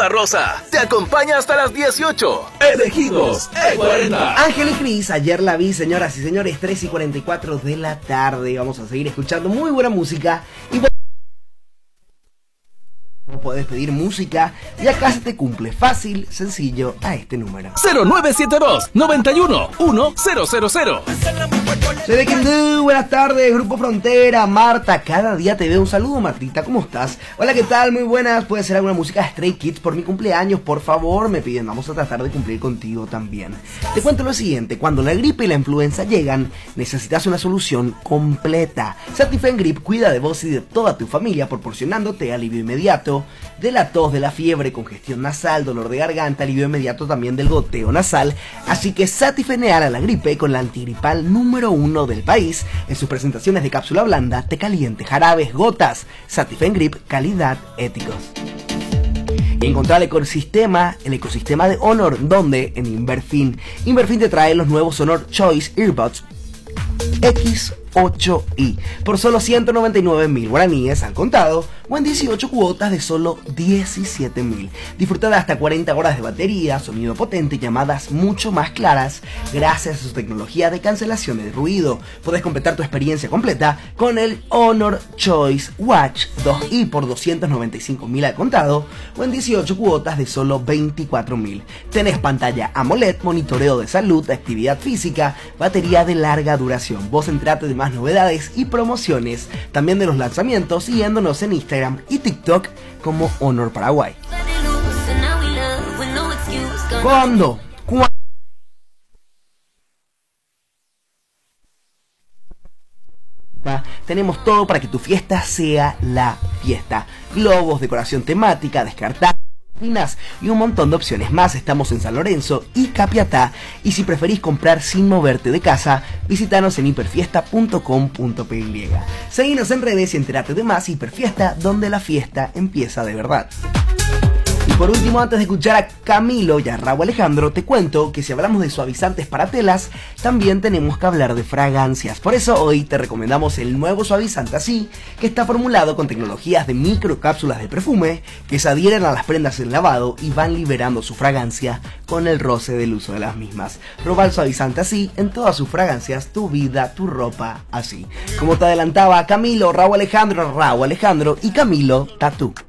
Zona Rosa te acompaña hasta las 18. Elegidos E40. Ángel y Cris, ayer la vi, señoras y señores, 3:44 de la tarde. Vamos a seguir escuchando muy buena música y no puedes pedir música y acá se te cumple fácil, sencillo, a este número 0972-91-1000. Soy de Quindú, buenas tardes, Grupo Frontera, Marta, cada día te veo. Un saludo, Martita, ¿cómo estás? Hola, ¿qué tal? Muy buenas, puede ser alguna música de Stray Kids por mi cumpleaños, por favor, me piden, vamos a tratar de cumplir contigo también. Te cuento lo siguiente, cuando la gripe y la influenza llegan, necesitas una solución completa. Satifen Grip cuida de vos y de toda tu familia, proporcionándote alivio inmediato de la tos, de la fiebre, congestión nasal, dolor de garganta, alivio inmediato también del goteo nasal. Así que Satifeneal a la gripe con la antigripal número 1 del país en sus presentaciones de cápsula blanda, té caliente, jarabes, gotas. Satifen Grip, calidad, éticos. Y encontrar el ecosistema de Honor, donde en Inverfin te trae los nuevos Honor Choice Earbuds X8i por solo 199.000 guaraníes al contado o en 18 cuotas de solo 17.000. Disfruta de hasta 40 horas de batería, sonido potente y llamadas mucho más claras gracias a su tecnología de cancelación de ruido. Puedes completar tu experiencia completa con el Honor Choice Watch 2i por 295.000 al contado o en 18 cuotas de solo 24.000. Tenés pantalla AMOLED, monitoreo de salud, actividad física, batería de larga duración. Vos entrate de más novedades y promociones, también de los lanzamientos, siguiéndonos en Instagram y TikTok como Honor Paraguay. ¿Cuándo? Tenemos todo para que tu fiesta sea la fiesta. Globos, decoración temática, descartar y un montón de opciones más. Estamos en San Lorenzo y Capiatá, y si preferís comprar sin moverte de casa, visitanos en hiperfiesta.com.py. Seguinos en redes y entérate de más. Hiperfiesta, donde la fiesta empieza de verdad. Y por último, antes de escuchar a Camilo y a Raúl Alejandro, te cuento que si hablamos de suavizantes para telas, también tenemos que hablar de fragancias. Por eso hoy te recomendamos el nuevo suavizante Así, que está formulado con tecnologías de microcápsulas de perfume que se adhieren a las prendas en lavado y van liberando su fragancia con el roce del uso de las mismas. Proba el suavizante Así en todas sus fragancias, tu vida, tu ropa, así. Como te adelantaba Camilo, Raúl Alejandro y Camilo Tatú.